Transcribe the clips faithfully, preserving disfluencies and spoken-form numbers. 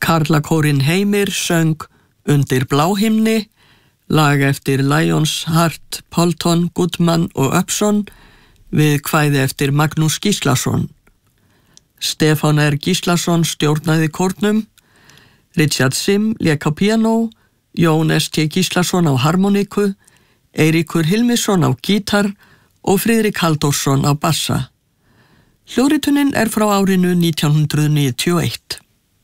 Karlakórinn Heimir söng Undir bláhimni, lag eftir Lionheart, Polton, Goodman og Upson við kvæði eftir Magnús Gíslason. Stefán R. Gíslason stjórnaði kórnum, Richard Sim lék á píanó, Jón S. T. Gíslason á harmoniku, Eiríkur Hilmisson á gítar og Friðrik Halldórsson á bassa. Hljóðritunin er frá árinu nítján hundrað níutíu og eitt.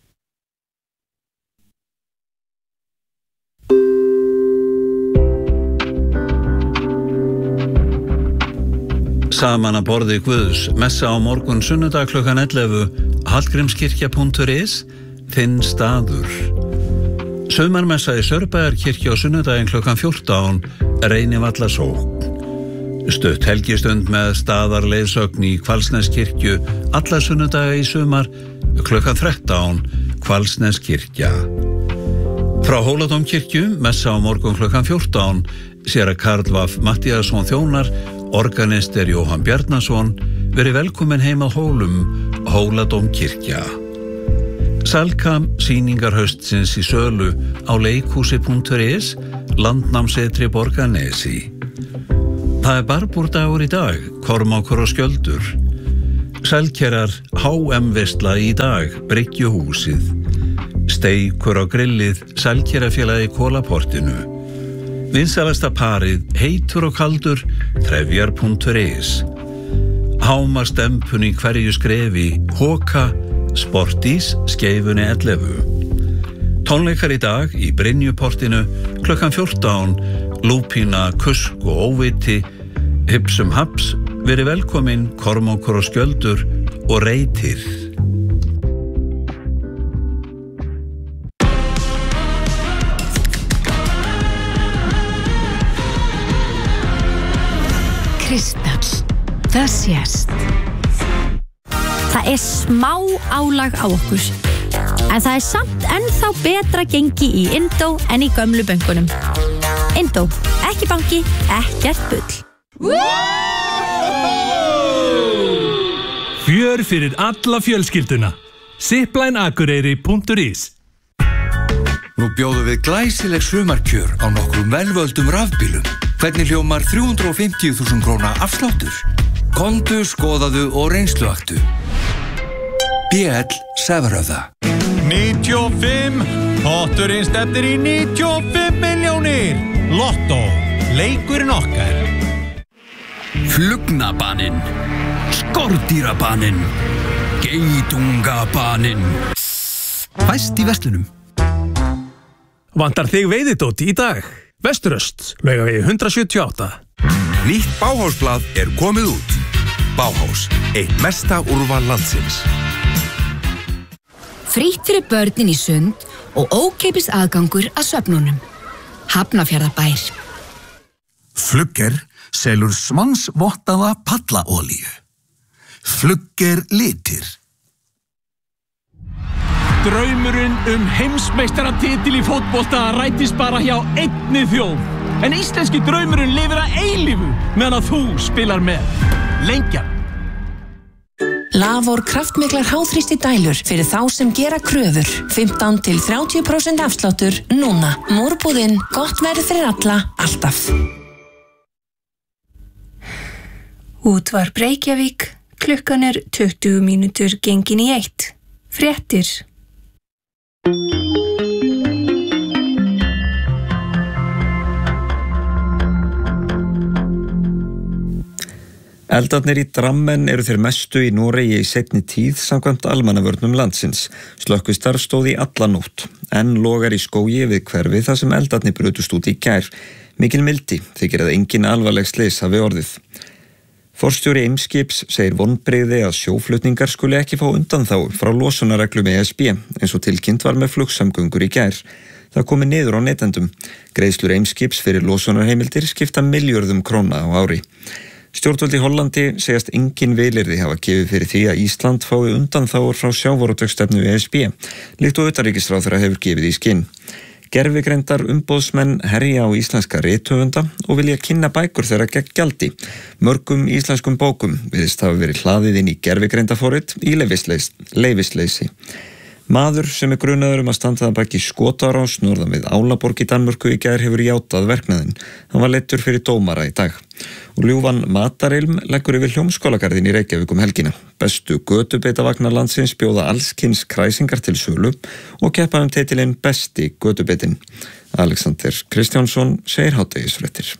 Saman að borði Guðs, messa á morgun sunnudag klukkan ellefu, hallgrímskirkja punktur is, þinn staður. Saumarmessa í Sörbæjarkirkju á sunnudaginn klukkan fjórtán, Reynivallasókn. Stutt helgistund með staðarleiðsögn í Hvalsneskirkju, alla sunnudaga í sumar, klukkan þrettán, Hvalsneskirkja. Frá Hóladómkirkju, messa á morgun klukkan fjórtán, séra Karl Vaff Mattíasson þjónar, organist er Jóhann Bjarnason, verið velkomin heim að Hólum, Hóladómkirkja. Salkam sýningar haustsins í sölu á leikhúsi punktur is, landnámsetri Borgarnesi. Það er barbúrdagur í dag, Kormákur og Skjöldur. Selkerar H M-veisla í dag, Bryggjuhúsið. Steikur á grillið, Selkerafélagi Kólaportinu. Vinsalasta parið, heitur og kaldur, trefjar punktur is. Háma stempun í hverju skrefi, Hóka, Sportís, skeifunni ellefu. Tónleikar í dag í Brynjuportinu, klukkan fjórtán, Lúpína, Kusk og Óviti, Hipsum Haps, verið velkomin, Kormákur og Skjöldur og Reytir. Kristall, það sést. Það er smá álag á okkur, en það er samt ennþá betra gengi í Indó en í gömlu bönkunum. Indó, ekki banki, ekkert bull. Fjör fyrir alla fjölskylduna. Zipline Akureyri punktur is. Nú bjóðum við glæsileg sumarkjör á nokkrum velvöldum rafbílum. Hvernig hljómar þrjú hundruð og fimmtíu þúsund króna afsláttur? Komdu, skoðaðu og reynsluaktu. B L Severöða. níutíu og fimm, potturinn stefnir í níutíu og fimm milljónir. Lotto, leikurinn okkar. Flugnabaninn, skordýrabaninn, geitungabaninn. Fæst í verslunum. Vantar þig veiðidót í dag? Vesturöst, Laugavegi hundrað sjötíu og átta. Nýtt Bauhausblað er komið út. Bauhaus, eitt mesta úrval landsins. Frítt fyrir börnin í sund og ókeypis aðgangur að svefnunum. Hafnarfjarðarbær. Flugger selur svansvottaða pallaolíu. Flugger litir. Draumurinn um heimsmeistaratitil í fótbolta rætist bara hjá einni þjóð. En íslenski draumurinn lifir að eilífu meðan að þú spilar með. Lengjan. Lavor kraftmiklar háþrýsti dælur fyrir þá sem gera kröfur. fimmtán til þrjátíu prósent afsláttur núna. Múrbúðinn, gott verð fyrir alla, alltaf. Útvarp Reykjavík, klukkan er tuttugu mínútur gengin í eitt. Fréttir. Eldarnir í Drammen eru þeir mestu í Noregi í seinni tíð samkvæmt almannavörnum landsins. Slökkvistarf stóð í alla nótt. Enn logar í skógi við hverfið þar sem eldarnir brutust út í gær. Mikil mildi þykir að engin alvarleg slys hafi orðið. Forstjóri Eimskips segir vonbrigði að sjóflutningar skuli ekki fá undanþágu frá losunarreglum E S B eins og tilkynnt var með flugsamgöngur í gær. Það komi niður á neytendum. Greiðslur Eimskips fyrir losunarheimildir skipta milljörðum króna á ári. Stjórnvöld í Hollandi segjast engin vilyrði hafa gefið fyrir því að Ísland fái undanþágur frá sjávarútvegsstefnu E S B, líkt og utanríkisráðherra hefur gefið í skinn. Gervigreindar umboðsmenn herja á íslenska rithöfunda og vilja kynna bækur þeirra gegn gjaldi. Mörgum íslenskum bókum virðist hafa verið hlaðið inn í gervigreindaforrit í leyfisleysi. Maður sem er grunaður um að standa að baki skotárás norðan við Álaborg í Danmörku í gær hefur játað verknaðinn. Hann var leiddur fyrir dómara í dag. Og ljúfan matarilm leggur yfir Hljómskálagarðinn í Reykjavík um helgina. Bestu götubeitavagnar landsins bjóða allskyns kræsingar til sölu og keppa um titilinn besti götubeitin. Alexander Kristjánsson segir hádegisfréttir.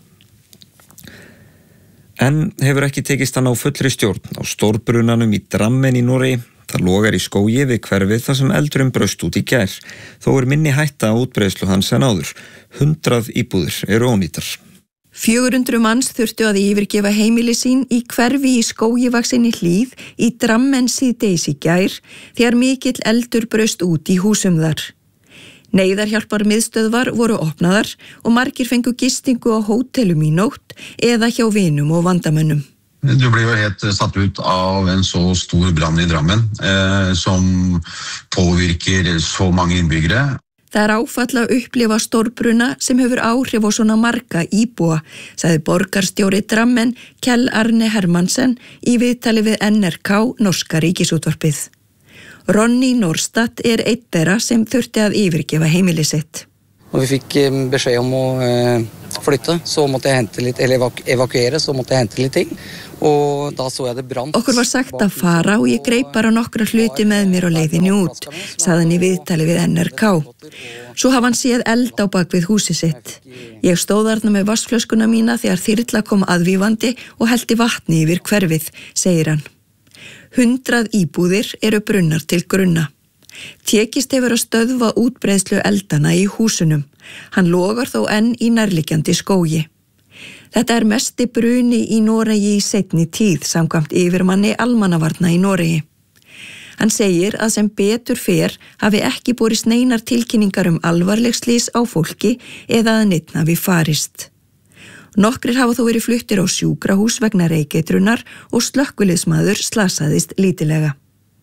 En hefur ekki tekist hann á fullri stjórn á stórbrunanum í Drammen í Noregi. Það logar í skógi við hverfið þar sem eldurinn braust út í gær. Þó er minni hætta á útbreiðslu hans en áður. Hundrað íbúðir eru ónýtar. fjögur hundruð manns þurftu að yfirgefa heimili sín í hverfi í skógivaksinni hlíð í Drammen síðdegis í gær þegar mikill eldur braust út í húsum þar. Neyðarhjálpar miðstöðvar voru opnaðar og margir fengu gistingu á hótelum í nótt eða hjá vinum og vandamönnum. Du blir jo helt satt ut av en så stor brann i Drammen, eh, som påvirker så mange innbyggere. Það er áfall að upplifa stórbruna sem hefur áhrif á svona marga íbúa, sagði borgarstjóri Drammen Kjell Arne Hermansen í viðtali við N R K, norska ríkisútvarpið. Ronny Norstad er einn þeirra sem þurfti að yfirgefa heimili sitt. Og vi fikk beskjed om å eh, flytte, så måtte jeg hente litt, eller evaku- evakuere, så måtte jeg hente litt ting. Og da så jeg det brant. Okkur var sagt að fara og ég greip bara nokkra hluti með mér og leiðinni út, sagði hann í viðtali við N R K. Svo hafa hann séð eld á bak við húsi sitt. Ég stóð þarna með vatnsflöskuna mína þegar þyrla kom aðvífandi og hellti vatni yfir hverfið, segir hann. Hundrað íbúðir eru brunnar til grunna. Tekist hefur að stöðva útbreiðslu eldana í húsunum. Hann logar þó enn í nærliggjandi skógi. Þetta er mesti bruni í Noregi í seinni tíð samkvæmt yfirmanni almannavarna í Noregi. Hann segir að sem betur fer hafi ekki borist neinar tilkynningar um alvarleg slys á fólki eða að neinn hafi farist. Nokkrir hafa þó verið fluttir á sjúkrahús vegna reykeitrunnar og slökkviliðsmaður slasaðist lítilega.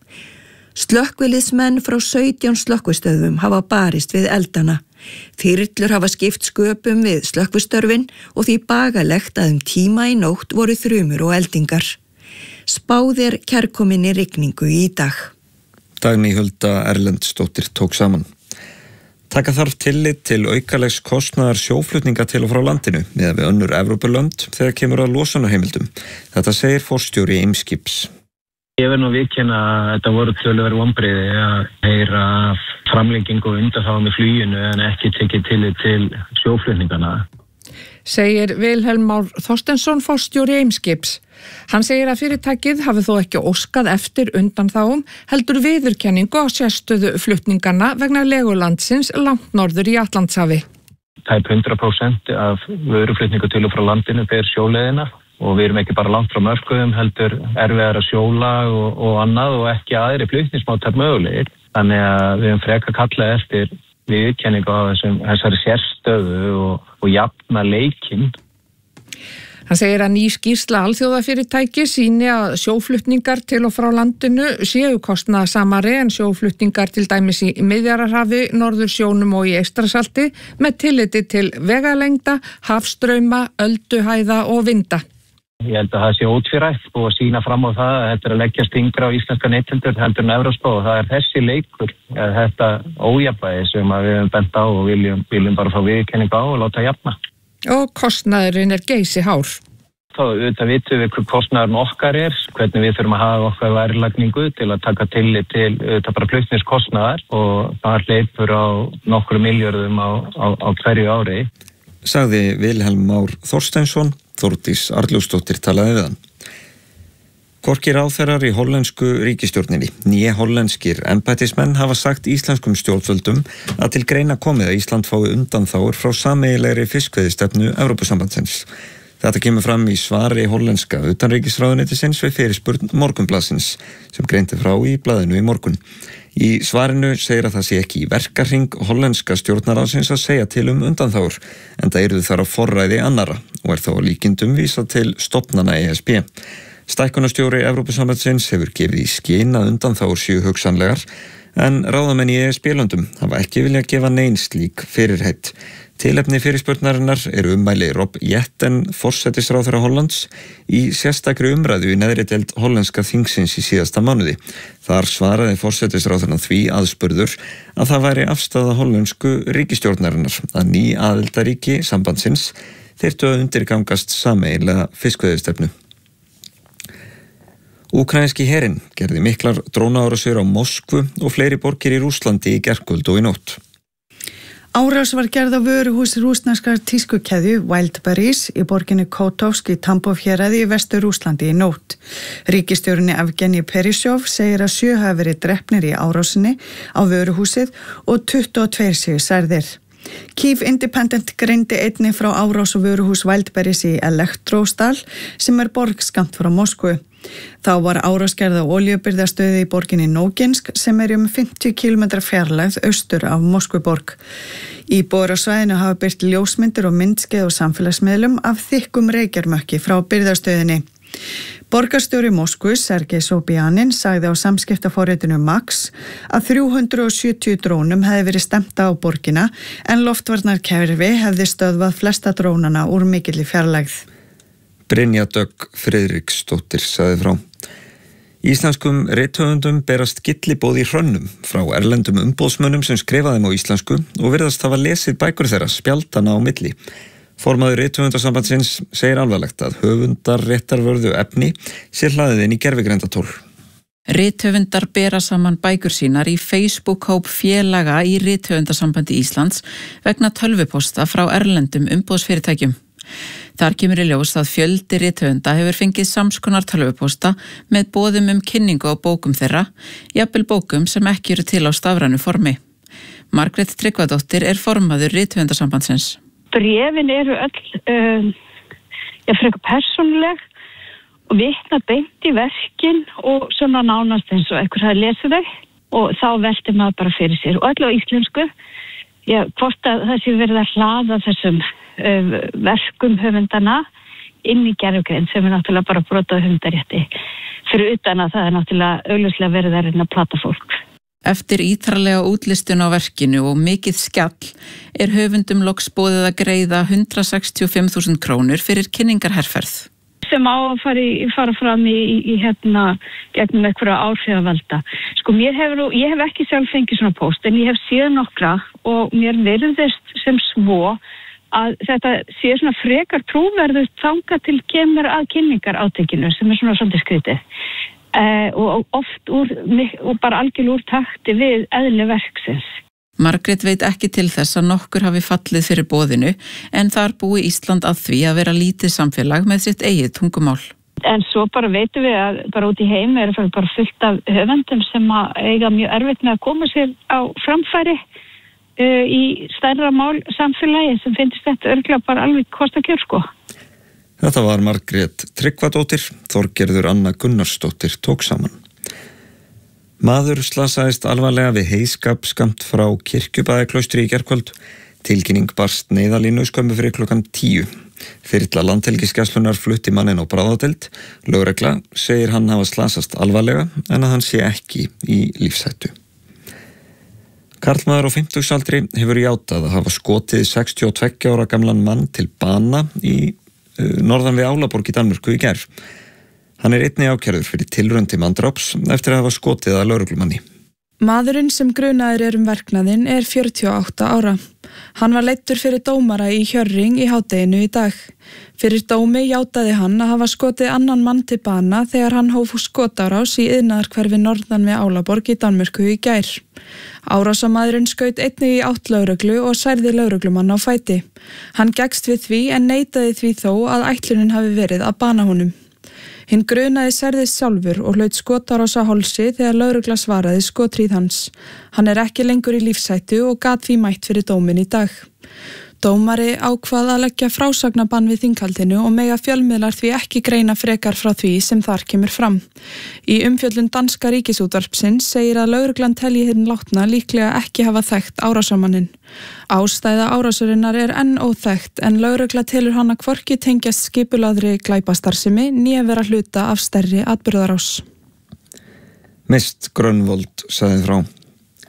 Slökkviliðsmenn frá sautján slökkvistöðvum hafa barist við eldana. Þyrlur hafa skipt sköpum við slökkvistörfin og því bagalegt að um tíma í nótt voru þrumur og eldingar. Spáð er kærkominni rigningu í dag. Dagný Hulda Erlendsdóttir tók saman. Taka þarf tillit til aukalegs kostnaðar sjóflutninga til og frá landinu miðað við önnur Evrópulönd þegar kemur að losunarheimildum. Þetta segir forstjóri Eimskips. Ég verð nú að viðurkenna að þetta voru töluverð vonbrigði að heyra af framlengingu og undanþágum í fluginu en ekki tekið tillit til sjóflutningana. Segir Vilhelm Már Þorsteinsson, forstjóri Eimskips. Hann segir að fyrirtækið hafi þó ekki óskað eftir undanþágum heldur viðurkenningu á sérstöðu flutningana vegna legulandsins langt norður í Atlantshafi. Tæp hundrað prósent af vöruflutningu til og frá landinu ber sjóleiðina. Og við erum ekki bara langt frá mörkuðum, heldur erfiðar að sjóla og, og annað og ekki aðri flutningsmátar mögulegir. Þannig að við erum freka kallað eftir viðurkenningu á þessum, þessari sérstöðu og, og jafna leikinn. Hann segir að ný skýrsla alþjóðafyrirtæki sýni að sjóflutningar til og frá landinu séu kostnaðarsamari en sjóflutningar til dæmis í Miðjarðarhafi, Norðursjónum og í Eystrasalti með tilliti til vegalengda, hafstrauma, ölduhæða og vinda. Ég held að það sé ótvírætt og að sína fram á það að þetta er að leggja stingra á íslenska neytendur heldur en Evrópska og það er þessi leikur, þetta ójafnvægi sem við höfum bent á og viljum, viljum bara fá viðurkenningu á og láta jafna. Og kostnaðurinn er geysi hár. Þá auðvitað vitum við hvað kostnaðurinn okkar er, hvernig við þurfum að hafa okkar verðlagningu til að taka tillit til auðvitað bara flutningskostnaðar og það hleypur á nokkru milljörðum á, á, á hverju ári. Sagði Vilhelm Már Þorsteinsson, Þórdís Arnljótsdóttir talaði við hann. Hvorki ráðherrar í hollensku ríkisstjórninni, nýja hollenskir embættismenn hafa sagt íslenskum stjórnvöldum að til greina komið að Ísland fái undanþágur frá sameiginlegri fiskveiðistefnu Evrópusambandsins. Þetta kemur fram í svari hollenska utanríkisráðuneytisins við fyrirspurn Morgunblaðsins sem greindi frá í blaðinu í morgun. Í svarinu segir að það sé ekki í verkahring hollenska stjórnarráðsins að segja til um undanþágur, en það yrðu þar á forræði annara og er þó líkindum vísað til stofnana E S B. Stækkunarstjóri Evrópusambandsins hefur gefið í skyn að undanþágur séu hugsanlegar, En ráðamenn í E S B-löndum hafa ekki viljað gefa nein slík fyrirheit. Tilefni fyrirspurnarinnar eru ummæli Rob Jetten, forsætisráðherra Hollands, í sérstakri umræðu í neðri deild hollenska þingsins í síðasta mánuði. Þar svaraði forsætisráðherrann því aðspurður að það væri afstaða hollensku ríkisstjórnarinnar að ný aðildaríki sambandsins þyrftu að undirgangast sameiginlega fiskveiðistefnu. Úkraínski herinn gerði miklar drónaárásir á Moskvu og fleiri borgir í Rússlandi í gærkvöld og í nótt. Árás var gerð á vöruhús rússneskrar tískukeðju Wildberries í borginni Kotovsk í Tambov héraði í vestur Rússlandi í nótt. Ríkisstjórinn Evgeni Perisjov segir að sjö hafi verið drepnir í árásinni á vöruhúsið og tuttugu og tveir séu særðir. Kyiv Independent greindi einnig frá árás á vöruhús Wildberries í Elektrostal sem er borg skammt frá Moskvu. Þá var árásgerð á olíubirgðastöði í borginni Noginsk sem er um fimmtíu kílómetra fjarlægð austur af Moskvuborg. Íbúar á svæðinu hafa birt ljósmyndir og myndskeið á samfélagsmiðlum af þykkum reykjarmökki frá birgðastöðinni. Borgarstjóri Moskvu, Sergei Sobyanin, sagði á samskiptaforritinu Max að þrjú hundruð og sjötíu drónum hefði verið stefnt á borgina en loftvarnarkerfi hefði stöðvað flesta drónana úr mikilli fjarlægð. Brynja Dögg Friðriksdóttir sagði frá. Íslenskum rithöfundum berast gylliboð í hrönnum frá erlendum umboðsmönnum sem skrifa þeim á íslensku og virðast hafa lesið bækur þeirra spjaldana á milli. Formaður rithöfundasambandsins segir alvarlegt að höfundar réttarvörðu efni sé hlaðið inn í gervigreindatól. Rithöfundar bera saman bækur sínar í Facebook-hóp félaga í Rithöfundasambandi Íslands vegna tölvuposta frá erlendum umboðsfyrirtækjum. Þar kemur í ljós að fjöldi rithöfunda hefur fengið samskonar tölvuposta með boðum um kynningu á bókum þeirra, jafnvel bókum sem ekki eru til á stafrænu formi. Margrét Tryggvadóttir er formaður Rithöfundasambandsins. Bréfin eru öll um, ja, frekar persónuleg og vitna beint í verkin og svona nánast eins og einhver hafi lesið þau og þá velti maður bara fyrir sér. Og öll á íslensku, já, hvort að það sé verið að hlaða þessum uh, verkum höfundana inn í gervigreind sem er náttúrulega bara brotað höfundarétti. Fyrir utan að það er náttúrulega augljóslega verið að reyna að plata fólk. Eftir ítarlega útlistun á verkinu og mikið skjall er höfundum loks boðið að greiða hundrað sextíu og fimm þúsund krónur fyrir kynningarherferð. Sem á að fara, í, fara fram í, í, í hérna gegnum einhverja áhrifavalda. Sko mér hefur, ég hef ekki sjálf fengið svona post en ég hef séð nokkra og mér virðist sem svo að þetta sé svona frekar trúverðust þangað til kemur að kynningar átekinu sem er svona svolítið skrítið. Uh, og oft úr, og bara algjörlega úr takti við eðli verksins. Margrét veit ekki til þess að nokkur hafi fallið fyrir boðinu en þar búi Ísland að því að vera lítið samfélag með sitt eigið tungumál. En svo bara veitum við að bara út í heimi er það bara fullt af höfundum sem að eiga mjög erfitt með að koma sér á framfæri uh, í stærra mál samfélagi sem finnst þetta örglega bara alveg kostakjör sko. Þetta var Margrét Tryggvadóttir, Þorgerður Anna Gunnarsdóttir tók saman. Maður slasaðist alvarlega við heiskap skammt frá Kirkjubæjarklaustri í gærkvöld. Tilkynning barst neyðarlínu skömmu fyrir klukkan tíu. Þyrla landhelgisgæslunnar flutti manninn á bráðadeild. Lögregla segir hann hafa slasast alvarlega en að hann sé ekki í lífshættu. Karlmaður á fimmtugsaldri hefur játað að hafa skotið sextíu og tveggja ára gamlan mann til bana í norðan við Álaborg í Danmörku í gær. Hann er einnig ákærður fyrir tilraun til manndráps eftir að hafa skotið að lögreglumanni. Maðurinn sem grunaður er um verknaðinn er fjörutíu og átta ára. Hann var leiddur fyrir dómara í Hjörring í hádeginu í dag. Fyrir dómi játaði hann að hafa skotið annan mann til bana þegar hann hóf skotárás í iðnaðarhverfi norðan við Álaborg í Danmörku í gær. Árásarmaðurinn skaut einnig í átt lögreglu og særði lögreglumann á fæti. Hann gekkst við því en neitaði því þó að ætlunin hafi verið að bana honum. Hinn grunaði særðist sjálfur og hlaut skotárás á hálsi þegar lögregla svaraði skotríð hans. Hann er ekki lengur í lífshættu og gat því mætt fyrir dómin í dag. Dómari ákvað að leggja frásagnabann við þinghaldinu og mega fjölmiðlar því ekki greina frekar frá því sem þar kemur fram. Í umfjöllun danska ríkisútvarpsins segir að lögreglan telji hinn látna líklega ekki hafa þekkt árásarmanninn. Ástæða árásarinnar er enn óþekkt en lögregla telur hana hvorki tengjast skipulaðri glæpastarfsemi né vera hluta af stærri atburðarás. Mist Grönvold sagði frá.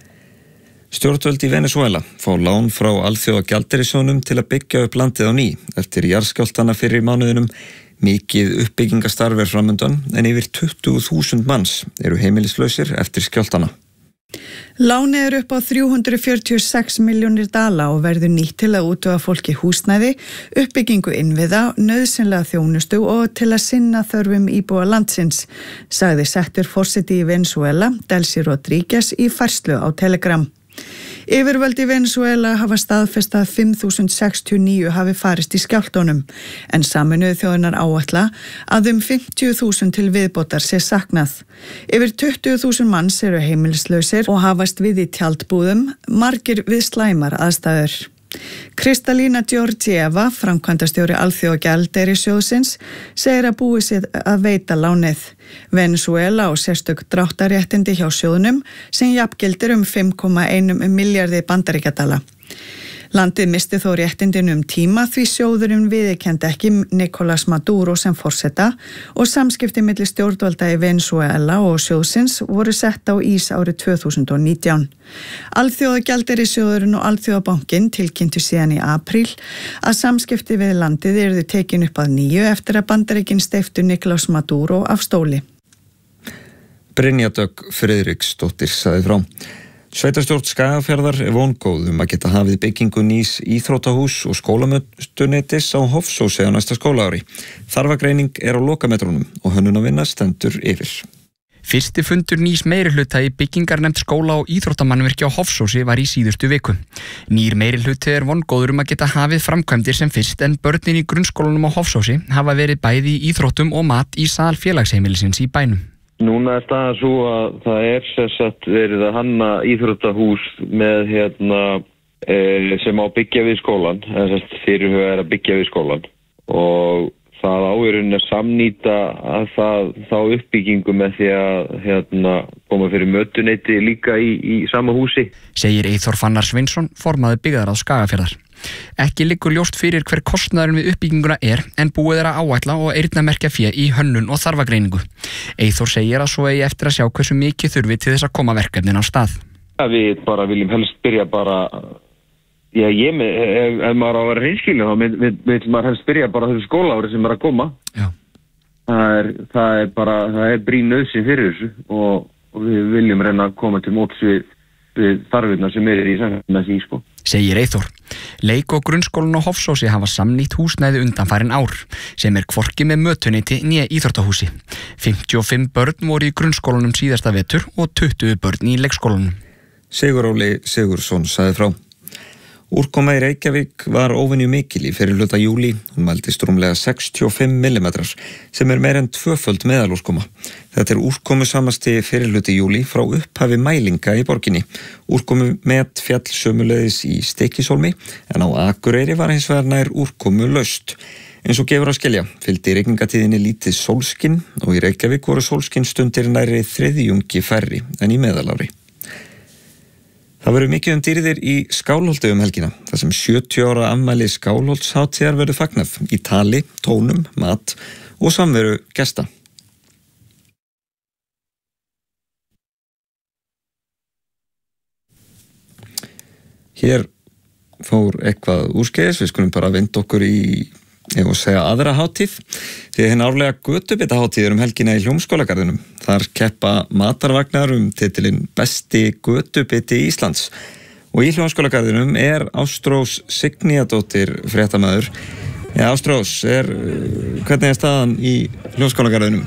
Stjórnvöld í Venezuela fá lán frá Alþjóðagjaldeyrissjóðnum til að byggja upp landið á ný eftir jarðskjálftana fyrir mánuðinum. Mikið uppbyggingastarf er framundan en yfir tuttugu þúsund manns eru heimilislausir eftir skjálftana. Lánið er upp á þrjú hundruð fjörutíu og sex milljónir dala og verður nýtt til að útvega fólki húsnæði, uppbyggingu innviða, nauðsynlega þjónustu og til að sinna þörfum íbúa landsins, sagði settur forseti í Venezuela, Delcy Rodríguez, í færslu á Telegram. Yfirvöld í Venezuela hafa staðfest að fimm þúsund sextíu og níu hafi farist í skjálftunum, en Sameinuðu þjóðirnar áætla að um fimmtíu þúsund til viðbótar sé saknað. Yfir tuttugu þúsund manns eru heimilislausir og hafast við í tjaldbúðum, margir við slæmar aðstæður. Kristalína Georgieva, framkvæmdastjóri Alþjóðagjaldeyrissjóðsins, segir að búið sér að veita lánið. Venezuela og sérstök dráttarréttindi hjá sjóðnum sem jafngildir um fimm komma einn milljarði bandaríkjadala. Landið misti þó réttindin um tíma því sjóðurinn viðurkenndi ekki Nicolás Maduro sem forseta og samskipti milli stjórnvalda í Venezuela og sjóðsins voru sett á ís árið tvö þúsund og nítján. Alþjóðagjaldeyrissjóðurinn og Alþjóðabankinn tilkynntu síðan í apríl að samskipti við landið yrðu tekin upp að nýju eftir að Bandaríkin steyptu Nicolás Maduro af stóli. Brynja Dögg Friðriksdóttir sagði frá. Sveitarstjórn Skagafjarðar er vongóð um að geta hafið byggingu nýs íþróttahús og skólamötunetis á Hofsósi á næsta skólaári. Þarfagreining er á lokametrunum og hönnunarvinna stendur yfir. Fyrsti fundur nýs meirihluta í byggingarnefnd skóla og íþróttamannvirkja á Hofsósi var í síðustu viku. Nýr meirihluti er vongóður um að geta hafið framkvæmdir sem fyrst en börnin í grunnskólanum á Hofsósi hafa verið bæði í íþróttum og mat í sal félagsheimilisins í bænum. Núna er staðan svo að það er sérstætt verið að hanna íþróttahús með hérna e, sem á byggja við skólan, eða fyrirhuga er að byggja við skólan og það áurinn er samnýta að það þá uppbyggingu með því að hérna koma fyrir mötuneyti líka í, í sama húsi. Segir Eyþór Fannar Sveinsson, formaður byggðarráðs Skagafjarðar. Ekki liggur ljóst fyrir hver kostnaðurinn við uppbygginguna er en búið er að áætla og eyrnamerkja fé í hönnun og þarfagreiningu. Eyþór segir að svo eigi eftir að sjá hversu mikið þurfi til þess að koma verkefnin á stað. Við bara viljum helst byrja bara, já ég með, ef, ef maður á að vera hreinskilinn þá vil, vil maður helst byrja bara þessu skólaári sem er að koma. Já. Það er, það er bara, það er brýn nauðsyn fyrir þessu og, og við viljum reyna að koma til móts við, við þarfirnar sem er í samfélaginu með því sko. Segir Eyþór. Leik- og grunnskólan á Hofsósi hafa samnýtt húsnæði undanfarin ár, sem er hvorki með mötuneyti né íþróttahúsi. fimmtíu og fimm börn voru í grunnskólanum síðasta vetur og tuttugu börn í leikskólanum. Sigur Óli Sigursson sagði frá. Úrkoma í Reykjavík var óvenju mikil í fyrri hluta júlí, hún mældist rúmlega sextíu og fimm millimetrar, sem er meir en tvöföld meðalúrkoma. Þetta er úrkomu samasti fyrri hluti júlí frá upphafi mælinga í borginni. Úrkomu met fjall sömuleiðis í Stykkishólmi, en á Akureyri var hins vegar nær úrkomu laust. Eins og gefur að skilja, fylgdi rigningatíðinni lítið sólskinn og í Reykjavík voru sólskinnstundir nærri þriðjungi færri en í meðalári. Það verður mikið um dýrðir í Skálholti um helgina, þar sem sjötíu ára afmæli Skálholtsháttíðar verður fagnað í tali, tónum, mat og samveru gesta. Hér fór eitthvað úrskeiðis, við skulum bara vinda okkur í, ég vil segja, aðra hátíð, því að hinn árlega götubitahátíð er um helgina í Hljómskálagarðinum. Þar keppa matarvagnar um titilinn Besti götubiti Íslands. Og í Hljómskálagarðinum er Ástrós Signíadóttir fréttamaður. Ja, Ástrós, er, hvernig er staðan í Hljómskálagarðinum?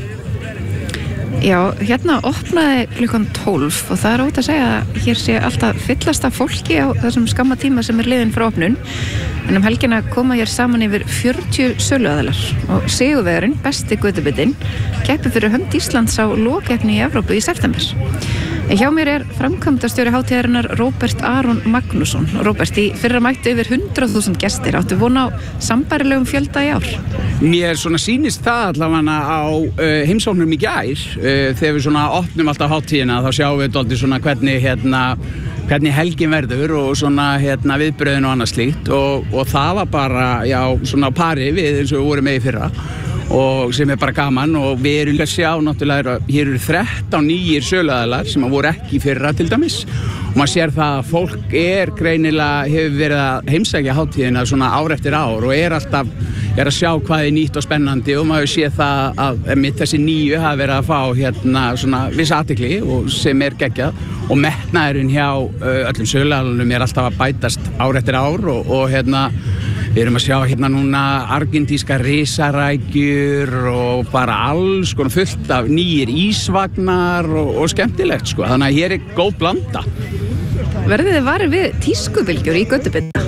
Já, hérna opnaði klukkan tólf og það er ótt að segja að hér sé alltaf fyllast af fólki á þessum skamma tíma sem er liðin frá opnun. En um helgina koma hér saman yfir fjörutíu söluaðilar og sigurvegarinn, besti götubitinn, keppir fyrir hönd Íslands á lokkeppni í Evrópu í september. Hjá mér er framkvæmdastjóri hátíðarinnar Róbert Aron Magnússon. Róbert, í fyrra mættu yfir hundrað þúsund gestir. Áttu vona á sambærilegum fjölda í ár? Mér svona sýnist það allavega á uh, heimsóknum í gær. Uh, þegar við svona opnum alltaf hátíðina þá sjáum við dálítið svona hvernig, hérna, hvernig helgin verður og svona hérna, viðbröðin og annað slíkt og, og það var bara já, svona pari við eins og við vorum með í fyrra. og sem er bara gaman og við erum að sjá náttúrulega, hér eru þrettán nýjir söluaðilar sem að voru ekki í fyrra til dæmis og maður sér það að fólk er greinilega, hefur verið að heimsækja hátíðina svona ár eftir ár og er alltaf, er að sjá hvað er nýtt og spennandi og maður sé það að mitt þessi nýju hafa verið að fá hérna svona viss athygli og sem er geggjað og metnaðurinn hjá öllum söluaðilunum er alltaf að bætast ár eftir ár og, og hérna við erum að sjá hérna núna argentíska risarækjur og bara alls konar fullt af nýjir ísvagnar og, og skemmtilegt sko, þannig að hér er góð blanda. Verðið þið varir við tískubylgjur í göttubinna?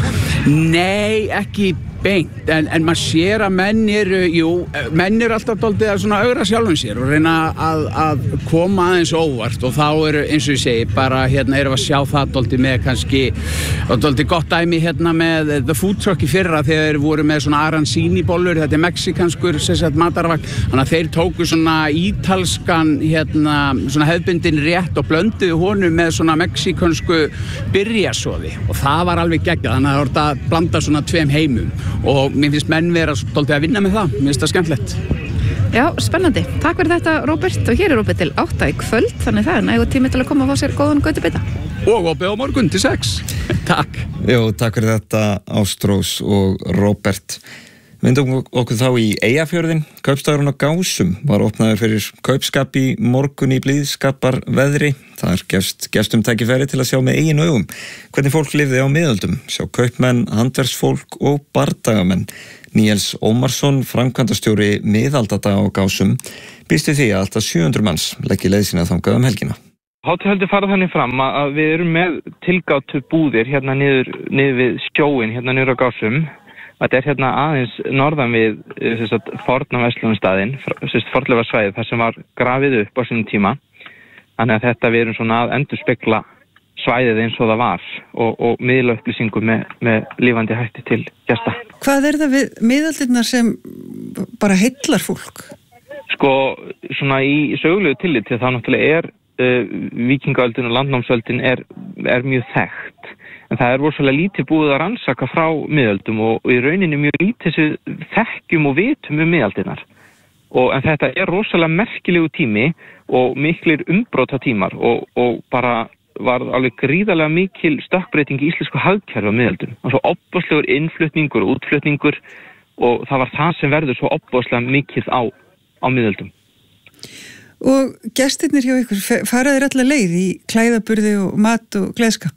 Nei, ekki beint, en, en maður sér að menn eru, jú, menn eru alltaf dálítið að svona augra sjálfum sér og reyna að, að koma aðeins óvart og þá eru, eins og ég segi, bara hérna erum við að sjá það dálítið með kannski, dálítið gott dæmi hérna með The Food Truck í fyrra þegar þeir voru með svona arancini bollur, þetta er mexikanskur, sem sagt matarvagn, þannig að þeir tóku svona ítalskan, hérna, svona hefðbundin rétt og blönduðu honum með svona mexikansku byrjasoði og það var alveg geggjað, þannig að það voru að blanda svona tveim heimum og mér finnst menn vera stoltið að vinna með það, mér finnst það skemmtilegt. Já, spennandi. Takk fyrir þetta, Róbert, og hér er Róbert til átta í kvöld, þannig það er nægur tími til að koma og fá sér góðan göttubita. Og opið á morgun til sex. Takk. Jó, takk fyrir þetta, Ástrós og Róbert. Vindum okkur þá í Eyjafjörðin. Kaupstagurinn á Gásum var opnaður fyrir kaupskap í morgun í blíðskapar veðri. Þar gefst gestum tækifæri til að sjá með eigin augum hvernig fólk lifði á miðöldum, sjá kaupmenn, handverksfólk og bardagamenn. Níels Ómarsson, framkvæmdastjóri miðaldadaga á Gásum, býst við því að alltaf sjö hundruð manns leggi leið sína þangað um helgina. Hátíðahöldin fara þannig fram að við erum með tilgátu búðir hérna niður, niður við sjóin hérna niður á Gásum. Þetta er hérna aðeins norðan við forna verslunarstaðinn, fornleifarsvæðið, þar sem var grafið upp á sínum tíma. Þannig að þetta við erum svona að endurspegla svæðið eins og það var og, og miðla upplýsingum með, með lífandi hætti til gesta. Hvað er það við miðaldirnar sem bara heillar fólk? Sko, svona í sögulegu tilliti þá náttúrulega er uh, víkingaöldin og landnámsöldin er, er mjög þekkt. En það er rosalega lítið búið að rannsaka frá miðöldum og, og í rauninni mjög lítið sem þekkjum og vitum um miðaldirnar. Og, en þetta er rosalega merkilegu tími og miklir umbrota tímar og, og bara var alveg gríðarlega mikil stökkbreyting í íslensku hagkerfi á miðöldum. Og svo opbáslegur innflutningur og útflutningur og það var það sem verður svo opbáslega mikið á, á miðöldum. Og gestirnir hjá ykkur, faraðir alla leið í klæðaburði og mat og gleðskap?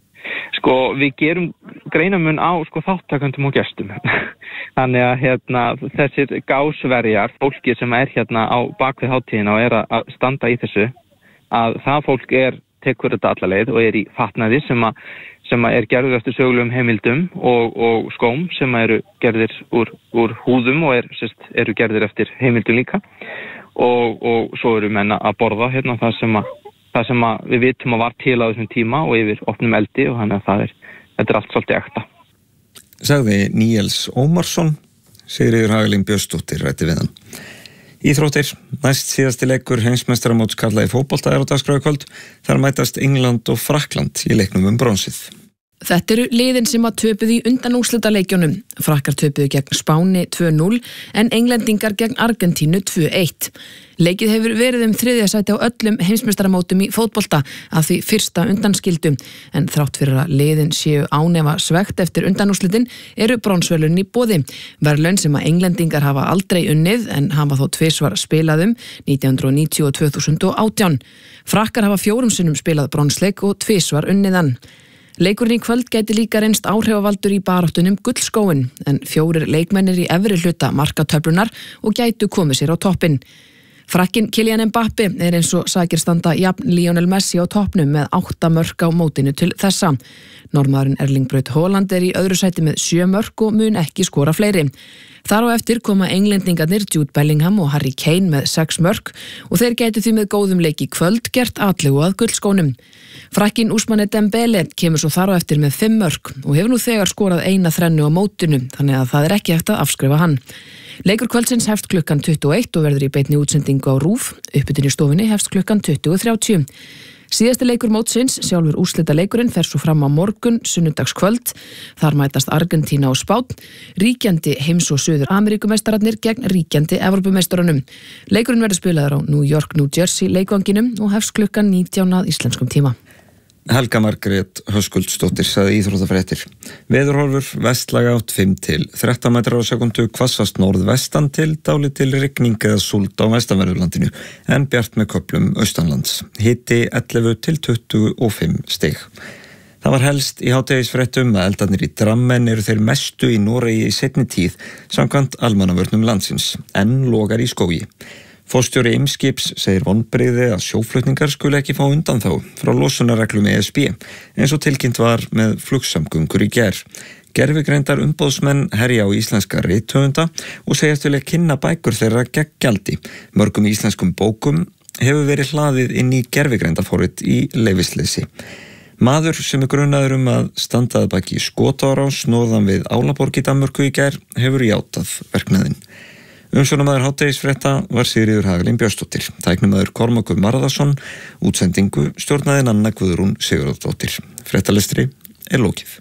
Sko, við gerum greinamun á sko, þáttakandum og gestum. Þannig að hérna, þessir gásverjar, fólki sem er hérna á bakvið hátíðina og er að standa í þessu, að það fólk er, tekur þetta alla leið og er í fatnaði sem, a, sem a er gerður eftir sögulegum heimildum og, og skóm sem eru gerðir úr, úr húðum og er, sérst, eru gerðir eftir heimildum líka. Og, og svo eru menn að borða hérna það sem að Það sem við vitum að var til á þessum tíma og yfir opnum eldi og þannig að það er, þetta er allt svolítið ekta. Sagði Níels Ómarsson, Sigríður Hagalín Björnsdóttir ræddi við hann. Íþróttir, næst síðasti leikur heimsmeistaramóts kalla í fótbolta er á dagskrá í kvöld. Þar mætast England og Frakkland í leiknum um bronsið. Þetta eru liðin sem að töpuðu í undanúrslitaleikjunum. Frakkar töpuðu gegn Spáni tvö núll en englendingar gegn Argentínu tvö eitt. Leikið hefur verið um þriðja sæti á öllum heimsmeistaramótum í fótbolta af því fyrsta undanskildu en þrátt fyrir að liðin séu ánefa svegt eftir undanúrslitin eru bronsverðlaun í boði. Verðlaun sem að englendingar hafa aldrei unnið en hafa þó tvisvar spilaðum nítján hundruð níutíu og tvö þúsund og átján. Frakkar hafa fjórum sinnum spilað bronsleik og tvisvar unniðan. Leikurinn í kvöld gæti líka reynst áhrifavaldur í baráttunum gullskóin en fjórir leikmennir í efri hluta markatöflunar og gætu komið sér á toppinn. Frakkinn Kylian Mbappé er eins og sakir standa jafn Lionel Messi á toppnum með átta mörk á mótinu til þessa. Norðmaðurinn Erling Braut Haaland er í öðru sæti með sjö mörk og mun ekki skora fleiri. Þar á eftir koma englendingarnir Jude Bellingham og Harry Kane með sex mörk og þeir gætu því með góðum leik í kvöld gert atlegu að gullskónum. Frakkinn Ousmane Dembele kemur svo þar á eftir með fimm mörk og hefur nú þegar skorað eina þrennu á mótinu þannig að það er ekki hægt að afskrifa hann. Leikur kvöldsins hefst klukkan tuttugu og eitt og verður í beinni útsendingu á RÚV. Uppbytun í stofunni hefst klukkan tuttugu þrjátíu. Síðasti leikur mótsins, sjálfur úrslita leikurinn, fer svo fram á morgun, sunnudagskvöld. Þar mætast Argentína og Spánn, ríkjandi heims- og Suður Ameríkumeistararnir gegn ríkjandi Evrópumeistarunum. Leikurinn verður spilaður á New York, New Jersey leikvanginum og hefst klukkan nítján að íslenskum tíma. Helga Margrét Höskuldsdóttir sagði íþróttafréttir. Veðurhorfur vestlæga átt fimm til þrettán metrar á sekundu, hvassast norðvestan til, dálítil rigning eða súld á vestanverðurlandinu, en bjart með köflum austanlands. Hiti ellefu til tuttugu og fimm stig. Það var helst í hádegisfréttum að eldarnir í Drammen eru þeir mestu í Noregi í seinni tíð, samkvæmt almannavörnum landsins, en logar í skógi. Forstjóri Eimskips segir vonbrigði að sjóflutningar skuli ekki fá undan þá frá losunarreglum E S B, eins og tilkynnt var með flugsamgöngur í gær. Gervigreindar umboðsmenn herja á íslenska rithöfunda og segjast vilja kynna bækur þeirra gegn gjaldi. Mörgum íslenskum bókum hefur verið hlaðið inn í gervigreindaforrit í leyfisleysi. Maður sem er grunaður um að standaði baki skotárás norðan við Álaborg í Danmörku í gær hefur játað verknaðinn. Umsjónamaður hádegisfrétta var Sigríður Hagalín Björnsdóttir, tæknimaður Kormákur Marðarsson, útsendingu stjórnaði Nanna Guðrún Sigurðardóttir. Fréttalestri er lokið.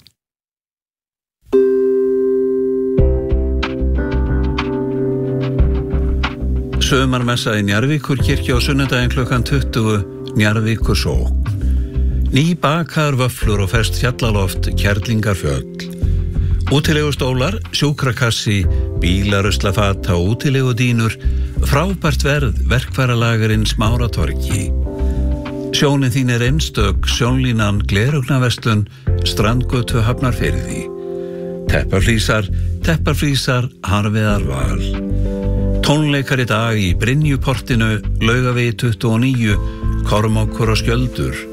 Sumarmessa í Njarðvíkurkirkju á sunnudaginn klukkan tuttugu, Njarðvíkursókn. Ný bakaðar vöfflur og ferskt fjallaloft, Kerlingarfjöll. Útilegustólar, sjúkrakassi, bílaruslafata og útilegudínur, frábært verð, verkfæralagerinn Smáratorgi. Sjónin þín er einstök, sjónlínan, glerugnaverslun, strandgötu Hafnarfirði. Tepparflísar, tepparflísar, Harviðar Val. Tónleikar í dag í Brynjuportinu, Laugavegi tuttugu og níu, Kormákur og Skjöldur.